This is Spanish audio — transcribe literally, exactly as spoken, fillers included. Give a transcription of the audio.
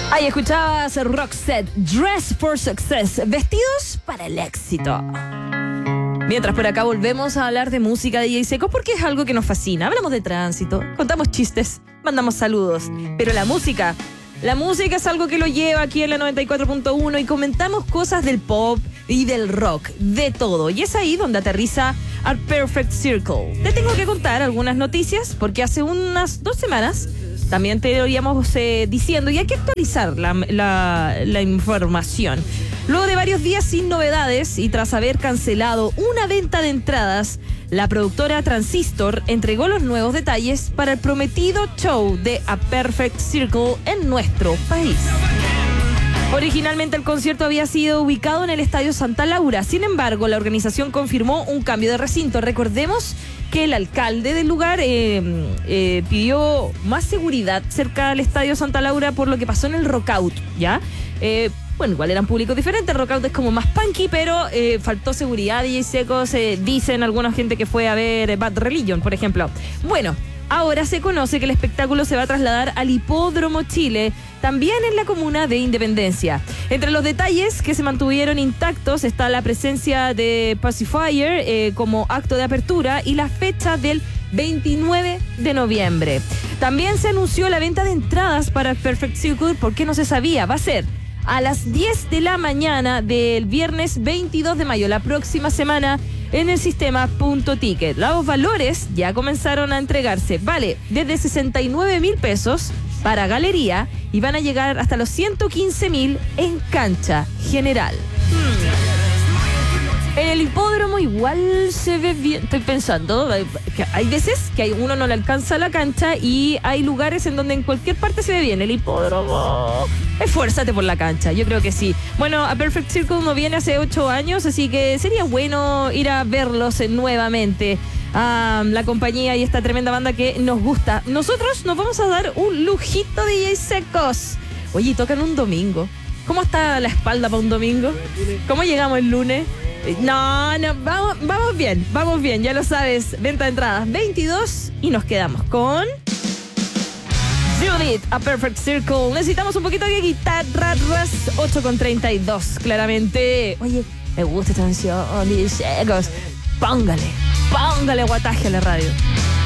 Ahí escuchabas Roxette, Dress for Success, vestidos para el éxito. Mientras por acá volvemos a hablar de música de D J Seco porque es algo que nos fascina. Hablamos de tránsito, contamos chistes, mandamos saludos. Pero la música, la música es algo que lo lleva aquí en la noventa y cuatro punto uno y comentamos cosas del pop y del rock, de todo. Y es ahí donde aterriza A Perfect Circle. Te tengo que contar algunas noticias porque hace unas dos semanas también te lo íbamos eh, diciendo y hay que actualizar la, la, la información. Luego de varios días sin novedades y tras haber cancelado una venta de entradas, la productora Transistor entregó los nuevos detalles para el prometido show de A Perfect Circle en nuestro país. Originalmente el concierto había sido ubicado en el Estadio Santa Laura. Sin embargo, la organización confirmó un cambio de recinto. Recordemos que el alcalde del lugar eh, eh, pidió más seguridad cerca del Estadio Santa Laura por lo que pasó en el Rockout, ¿ya? Eh, bueno, igual eran públicos diferentes. El Rockout es como más punky, pero eh, faltó seguridad. D J Seco, se dicen alguna gente que fue a ver Bad Religion, por ejemplo. Bueno, ahora se conoce que el espectáculo se va a trasladar al Hipódromo Chile, también en la comuna de Independencia. Entre los detalles que se mantuvieron intactos está la presencia de Pacifier eh, como acto de apertura y la fecha del veintinueve de noviembre. También se anunció la venta de entradas para Perfect Circle porque no se sabía. Va a ser a las diez de la mañana del viernes veintidós de mayo, la próxima semana, en el sistema Punto Ticket. Los valores ya comenzaron a entregarse. Vale desde sesenta y nueve mil pesos para galería y van a llegar hasta los ciento quince mil en cancha general. Hmm. En el hipódromo igual se ve bien. Estoy pensando que hay veces que uno no le alcanza la cancha y hay lugares en donde en cualquier parte se ve bien. El hipódromo, esfuérzate por la cancha, yo creo que sí. Bueno, A Perfect Circle no viene hace ocho años, así que sería bueno ir a verlos nuevamente. Ah, la compañía y esta tremenda banda que nos gusta. Nosotros nos vamos a dar un lujito de D J Secos. Oye, tocan un domingo. ¿Cómo está la espalda para un domingo? ¿Cómo llegamos el lunes? No, no, vamos, vamos bien, vamos bien, ya lo sabes. Venta de entradas veintidós y nos quedamos con Judith, A Perfect Circle. Necesitamos un poquito de guitarras. ocho con treinta y dos, claramente. Oye, me gusta esta canción, D J Secos. Póngale, póngale guataje a la radio.